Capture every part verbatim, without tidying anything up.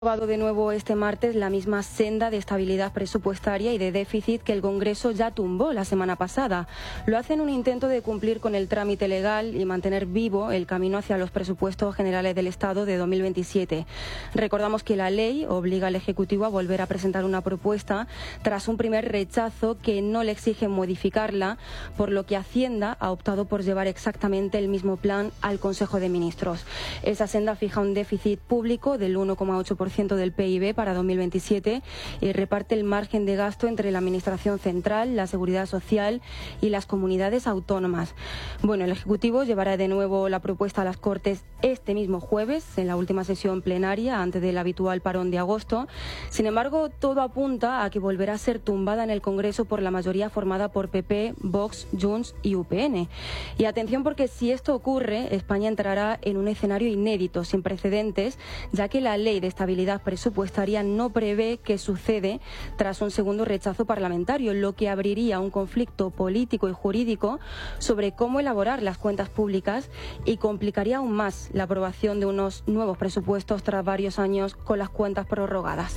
aprobado de nuevo este martes la misma senda de estabilidad presupuestaria y de déficit que el Congreso ya tumbó la semana pasada. Lo hace en un intento de cumplir con el trámite legal y mantener vivo el camino hacia los presupuestos generales del Estado de dos mil veintisiete. Recordamos que la ley obliga al Ejecutivo a volver a presentar una propuesta tras un primer rechazo que no le exige modificarla, por lo que Hacienda ha optado por llevar exactamente el mismo plan al Consejo de Ministros. Esa senda fija un déficit público del uno coma ocho por ciento del P I B para dos mil veintisiete y reparte el margen de gasto entre la Administración Central, la Seguridad Social y las comunidades autónomas. Bueno, el Ejecutivo llevará de nuevo la propuesta a las Cortes este mismo jueves, en la última sesión plenaria, antes del habitual parón de agosto. Sin embargo, todo apunta a que volverá a ser tumbada en el Congreso por la mayoría formada por P P, Vox, Junts y U P N. Y atención, porque si esto ocurre, España entrará en un escenario inédito, sin precedentes, ya que la Ley de Estabilidad Presupuestaria no prevé qué sucede tras un segundo rechazo parlamentario, lo que abriría un conflicto político y jurídico sobre cómo elaborar las cuentas públicas y complicaría aún más la aprobación de unos nuevos presupuestos tras varios años con las cuentas prorrogadas.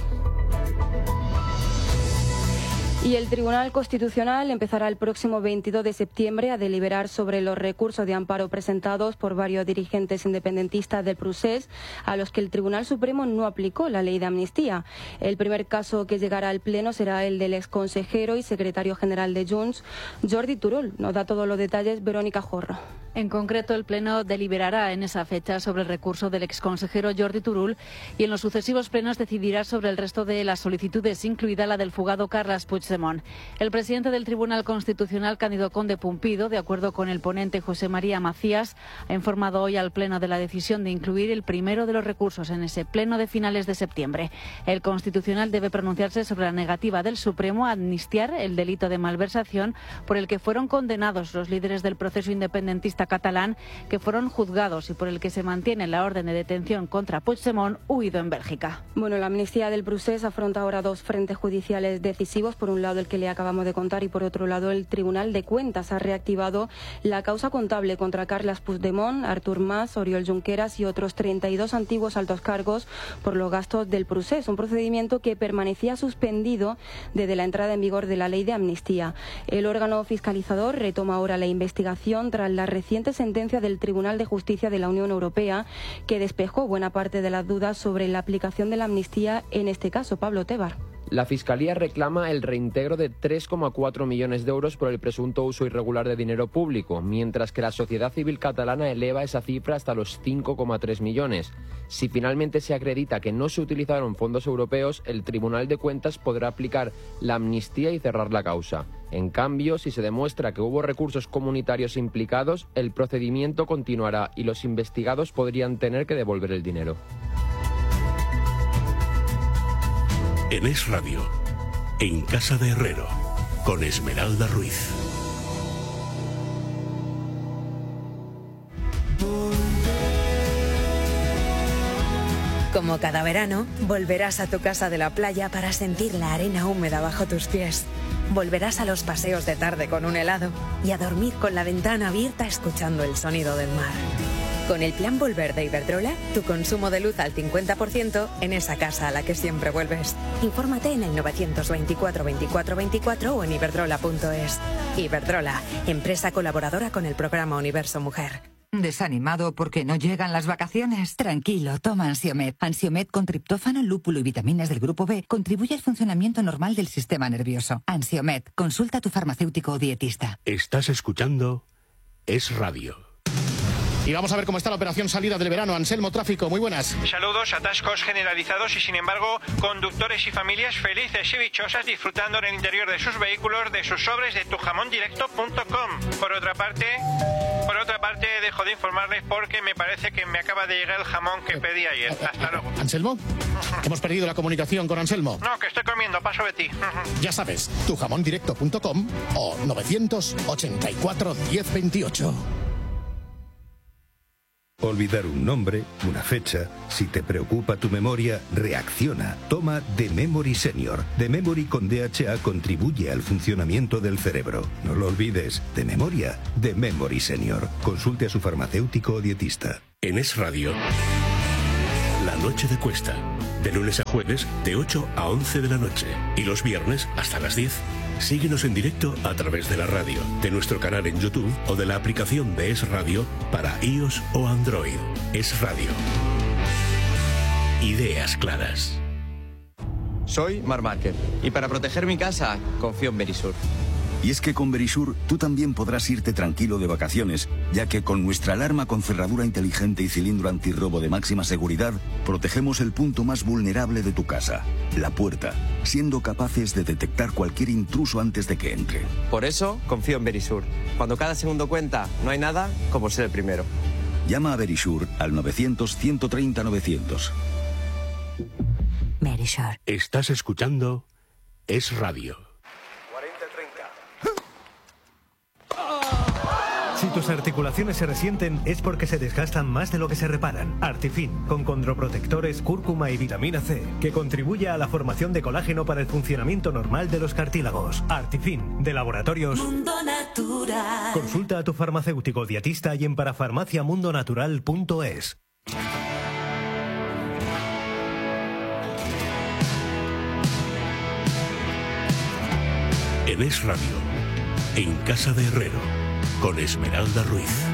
Y el Tribunal Constitucional empezará el próximo veintidós de septiembre a deliberar sobre los recursos de amparo presentados por varios dirigentes independentistas del Procés, a los que el Tribunal Supremo no aplicó la ley de amnistía. El primer caso que llegará al Pleno será el del exconsejero y secretario general de Junts, Jordi Turull. Nos da todos los detalles Verónica Jorro. En concreto, el Pleno deliberará en esa fecha sobre el recurso del exconsejero Jordi Turull y en los sucesivos plenos decidirá sobre el resto de las solicitudes, incluida la del fugado Carles Puigdemont. El presidente del Tribunal Constitucional, Cándido Conde Pumpido, de acuerdo con el ponente José María Macías, ha informado hoy al Pleno de la decisión de incluir el primero de los recursos en ese Pleno de finales de septiembre. El Constitucional debe pronunciarse sobre la negativa del Supremo a amnistiar el delito de malversación por el que fueron condenados los líderes del proceso independentista catalán, que fueron juzgados y por el que se mantiene la orden de detención contra Puigdemont, huido en Bélgica. Bueno, la amnistía del Procés afronta ahora dos frentes judiciales decisivos. Por un lado, el que le acabamos de contar, y por otro lado, el Tribunal de Cuentas ha reactivado la causa contable contra Carles Puigdemont, Artur Mas, Oriol Junqueras y otros treinta y dos antiguos altos cargos por los gastos del Procés, un procedimiento que permanecía suspendido desde la entrada en vigor de la ley de amnistía. El órgano fiscalizador retoma ahora la investigación tras la reciente sentencia del Tribunal de Justicia de la Unión Europea, que despejó buena parte de las dudas sobre la aplicación de la amnistía en este caso. Pablo Tebar. La Fiscalía reclama el reintegro de tres coma cuatro millones de euros por el presunto uso irregular de dinero público, mientras que la sociedad civil catalana eleva esa cifra hasta los cinco coma tres millones. Si finalmente se acredita que no se utilizaron fondos europeos, el Tribunal de Cuentas podrá aplicar la amnistía y cerrar la causa. En cambio, si se demuestra que hubo recursos comunitarios implicados, el procedimiento continuará y los investigados podrían tener que devolver el dinero. En Es Radio, en Casa de Herrero, con Esmeralda Ruiz. Como cada verano, volverás a tu casa de la playa para sentir la arena húmeda bajo tus pies. Volverás a los paseos de tarde con un helado y a dormir con la ventana abierta escuchando el sonido del mar. Con el plan Volver de Iberdrola, tu consumo de luz al cincuenta por ciento en esa casa a la que siempre vuelves. Infórmate en el novecientos veinticuatro veinticuatro veinticuatro o en iberdrola punto es. Iberdrola, empresa colaboradora con el programa Universo Mujer. ¿Desanimado porque no llegan las vacaciones? Tranquilo, toma Ansiomed. Ansiomed con triptófano, lúpulo y vitaminas del grupo B contribuye al funcionamiento normal del sistema nervioso. Ansiomed, consulta a tu farmacéutico o dietista. Estás escuchando Es Radio. Y vamos a ver cómo está la operación salida del verano. Anselmo, tráfico, muy buenas. Saludos, atascos generalizados y sin embargo conductores y familias felices y dichosas disfrutando en el interior de sus vehículos de sus sobres de tu jamón directo punto com. Por otra parte, por otra parte dejo de informarles porque me parece que me acaba de llegar el jamón que pedí ayer. Hasta luego. ¿Anselmo? Hemos perdido la comunicación con Anselmo. No, que estoy comiendo, paso de ti. Ya sabes, tu jamón directo punto com o novecientos ochenta y cuatro diez veintiocho. Olvidar un nombre, una fecha. Si te preocupa tu memoria, reacciona. Toma The Memory Senior. The Memory con D H A contribuye al funcionamiento del cerebro. No lo olvides. De memoria, The Memory Senior. Consulte a su farmacéutico o dietista. En Es Radio, La Noche de Cuesta, De lunes a jueves, de ocho a once de la noche. Y los viernes hasta las diez. Síguenos en directo a través de la radio, de nuestro canal en YouTube o de la aplicación de Es Radio para iOS o Android. Es Radio. Ideas claras. Soy Marc Márquez y para proteger mi casa confío en Verisur. Y es que con Verisur tú también podrás irte tranquilo de vacaciones, ya que con nuestra alarma con cerradura inteligente y cilindro antirrobo de máxima seguridad, protegemos el punto más vulnerable de tu casa, la puerta, siendo capaces de detectar cualquier intruso antes de que entre. Por eso confío en Verisur. Cuando cada segundo cuenta, no hay nada como ser el primero. Llama a Verisur al novecientos, ciento treinta, novecientos. Verisur. Estás escuchando Es Radio. Si tus articulaciones se resienten es porque se desgastan más de lo que se reparan. Artifin, con condroprotectores, cúrcuma y vitamina C, que contribuye a la formación de colágeno para el funcionamiento normal de los cartílagos. Artifin, de Laboratorios Mundo Natural. Consulta a tu farmacéutico dietista y en parafarmaciamundonatural punto es. En Es Radio, en Casa de Herrero, con Esmeralda Ruiz.